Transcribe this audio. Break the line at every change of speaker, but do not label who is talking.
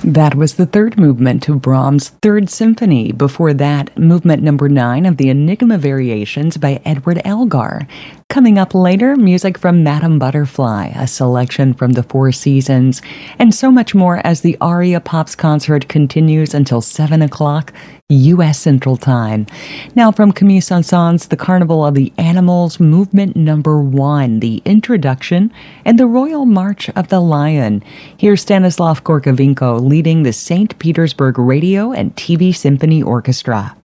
That was the third movement of Brahms' Third Symphony. Before that, movement number 9 of the Enigma Variations by Edward Elgar. Coming up later, music from Madame Butterfly, a selection from the Four Seasons, and so much more as the Aria Pops concert continues until 7 o'clock U.S. Central Time. Now from Camille Saint-Saëns' The Carnival of the Animals, movement number 1, the introduction, and the Royal March of the Lion. Here's Stanislav Gorkovenko leading the St. Petersburg Radio and TV Symphony Orchestra.